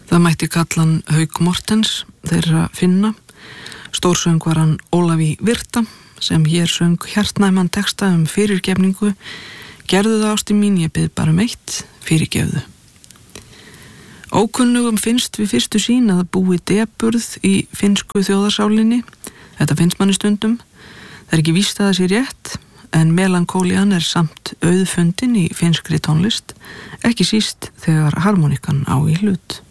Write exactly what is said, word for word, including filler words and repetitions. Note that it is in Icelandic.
Það mætti kallan Hauk Mortens, þeirra finna, stórsöngvaran Ólafi Virta, sem hér söng hjartnæman texta um fyrirgefningu. Gerðu það ástin mín, ég bið bara um eitt, fyrirgefðu. Ókunnugum finnst við fyrstu sýn að það búi depurð í finnsku þjóðarsálinni. Þetta finnst manni stundum. Það er ekki víst að það sé rétt, en melankólian er samt auðfundin í finnskri tónlist, ekki síst þegar harmonikan á í hlut.